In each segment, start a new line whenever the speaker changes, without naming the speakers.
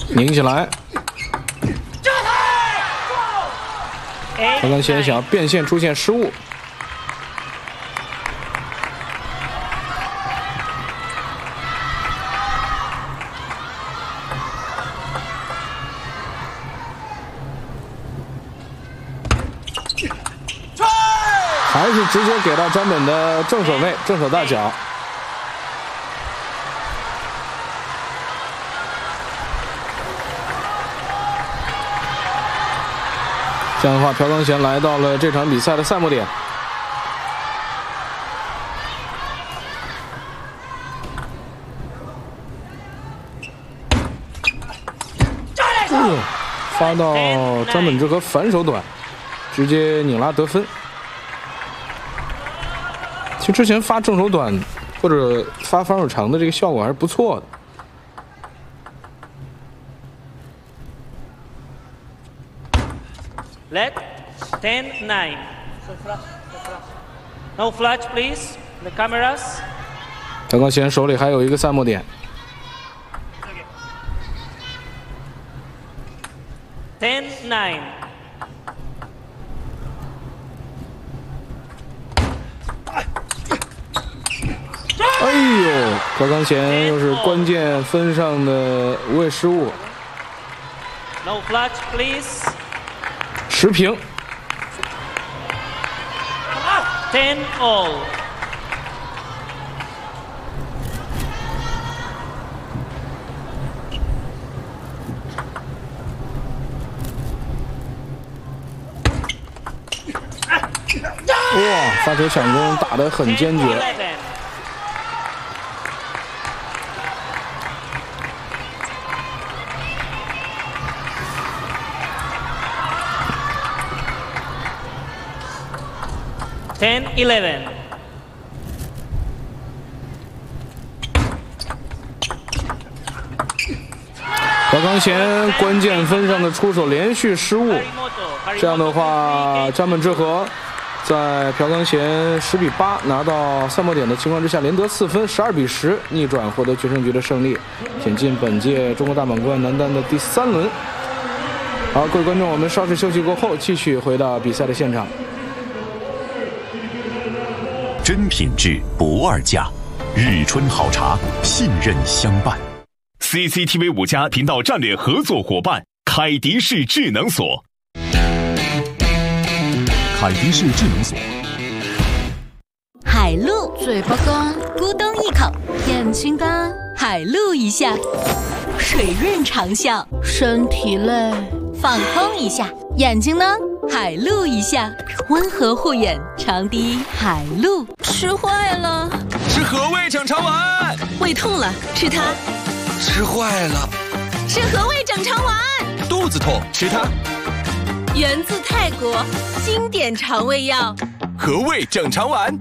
拧起来。朴刚贤想要变线出现失误。还是直接给到詹本的正手位，正手大脚。这样的话，朴刚贤来到了这场比赛的赛末点。发到詹本智和反手短，直接拧拉得分。其实之前发正手短或者发反手长的这个效果还是不错的。
Let 10-9. No flash, please. The cameras.
朴刚贤手里还有一个赛末点。
10-9.
哎呦，朴刚贤又是关键分上的无谓失误。
No flash, please.
持平。
10-all.
哇，发球抢攻打得很坚决。
10-11.
朴刚贤关键分上的出手连续失误，这样的话，詹本智和在朴刚贤10比8拿到赛末点的情况之下，连得4分，12比10逆转获得决胜局的胜利，挺进本届中国大满贯男单的第3轮。好，各位观众，我们稍事休息过后，继续回到比赛的现场。
真品质不二价，日春好茶，信任相伴。CCTV 5家频道战略合作伙伴凯迪士智能锁。凯迪士智能锁。
海陆嘴巴干，咕咚一口；眼睛干，海陆一下；水润长效，身体累，放空一下；眼睛呢，海陆一下，温和护眼，长笛海陆。吃坏了，
吃和味整肠丸。
胃痛了，吃它。
吃坏了，
吃和味整肠丸。
肚子痛，吃它。
源自泰国，经典肠胃药，
和味整肠丸。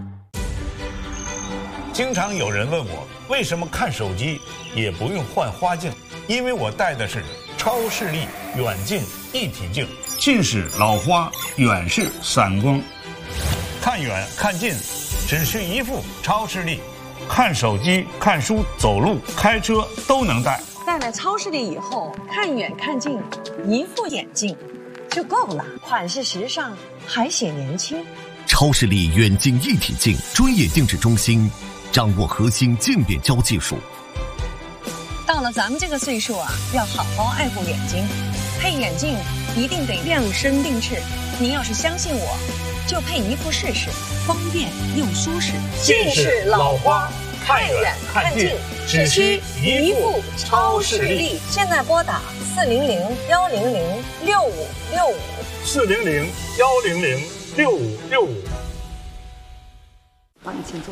经常有人问我，为什么看手机也不用换花镜？因为我戴的是超视力远近一体镜，近视老花，远视散光，看远看近只需一副超视力，看手机、看书、走路、开车都能戴。
戴了超视力以后，看远看近，一副眼镜就够了，款式时尚，还显年轻。
超视力远近一体镜专业定制中心，掌握核心渐变焦技术。
到了咱们这个岁数啊，要好好爱护眼睛，配眼镜一定得量身定制。您要是相信我，就配一副试试，方便又舒适。
近视老花，看远看近，只需一副超视力。
现在拨打400-100-6565，400-100-6565。
帮你请坐。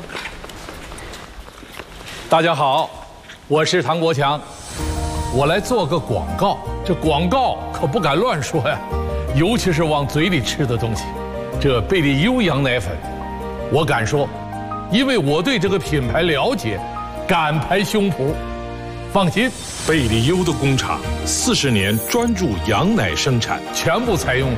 大家好，我是唐国强，我来做个广告。这广告可不敢乱说呀，尤其是往嘴里吃的东西。这贝利优羊奶粉，我敢说，因为我对这个品牌了解，敢拍胸脯。放心，
贝利优的工厂40年专注羊奶生产，
全部采用